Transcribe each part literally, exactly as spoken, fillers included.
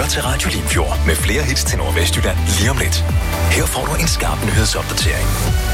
lytter til Radio Limfjord med flere hits til Nordvestjylland lige om lidt. Her får du en skarp nyhedsopdatering.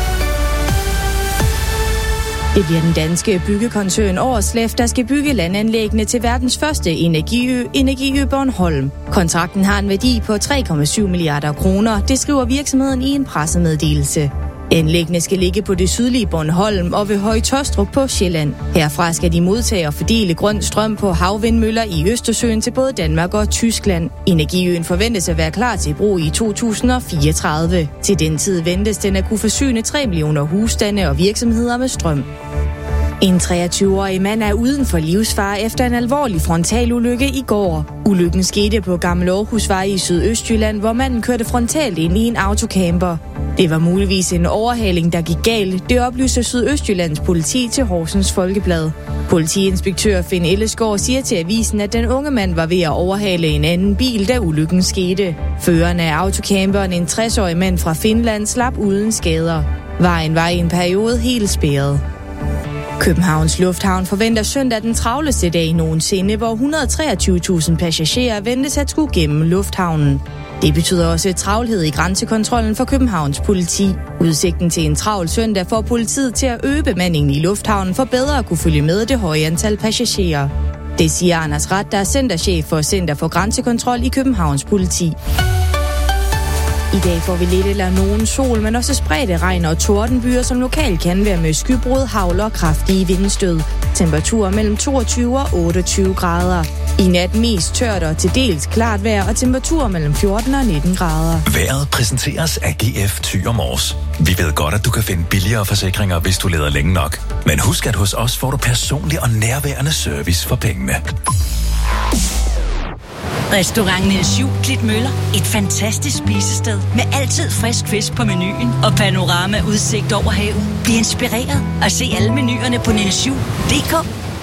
Det bliver den danske byggekoncern Aarsleff, der skal bygge landanlæggene til verdens første energiø, Energiø Bornholm. Kontrakten har en værdi på tre komma syv milliarder kroner, det skriver virksomheden i en pressemeddelelse. Anlæggene skal ligge på det sydlige Bornholm og ved Høje Taastrup på Sjælland. Herfra skal de modtage og fordele grøn strøm på havvindmøller i Østersøen til både Danmark og Tyskland. Energiøen forventes at være klar til brug i to tusind fireogtredive. Til den tid ventes den at kunne forsyne tre millioner husstande og virksomheder med strøm. En treogtyve-årig mand er uden for livsfare efter en alvorlig frontalulykke i går. Ulykken skete på Gammel Aarhusvej i Sydøstjylland, hvor manden kørte frontalt ind i en autocamper. Det var muligvis en overhaling, der gik galt. Det oplyser Sydøstjyllands politi til Horsens Folkeblad. Politiinspektør Finn Ellesgaard siger til avisen, at den unge mand var ved at overhale en anden bil, da ulykken skete. Føreren af autocamperen, en tres-årig mand fra Finland, slap uden skader. Vejen var i en periode helt spærret. Københavns Lufthavn forventer søndag den travleste dag nogensinde, hvor et hundrede og treogtyve tusind passagerer ventes at skulle gennem lufthavnen. Det betyder også travlhed i grænsekontrollen for Københavns politi. Udsigten til en travl søndag får politiet til at øge bemandingen i lufthavnen for bedre at kunne følge med det høje antal passagerer. Det siger Anders Rat, der er centerchef for Center for Grænsekontrol i Københavns politi. I dag får vi lidt eller nogen sol, men også spredte regn og tordenbyer, som lokalt kan være med skybrud, hagl og kraftige vindstød. Temperaturer mellem toogtyve og otteogtyve grader. I nat mest tørt og til dels klart vejr og temperaturer mellem fjorten og nitten grader. Vejret præsenteres af G F Thy og Mors. Vi ved godt, at du kan finde billigere forsikringer, hvis du leder længe nok. Men husk, at hos os får du personlig og nærværende service for pengene. Restaurant Niels Juel Klitmøller. Et fantastisk spisested med altid frisk fisk på menuen og panorama udsigt over havet. Bliv inspireret og se alle menuerne på niels juel punktum d k.